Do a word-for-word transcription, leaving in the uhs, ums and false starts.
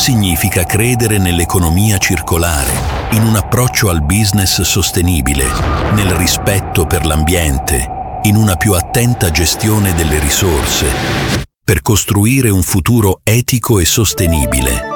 significa credere nell'economia circolare, in un approccio al business sostenibile, nel rispetto per l'ambiente, in una più attenta gestione delle risorse, per costruire un futuro etico e sostenibile.